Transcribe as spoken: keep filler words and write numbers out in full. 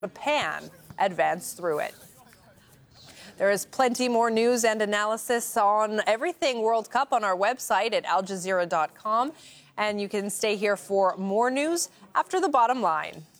Japan advanced through it. There is plenty more news and analysis on everything World Cup on our website at al jazeera dot com. And you can stay here for more news after the bottom line.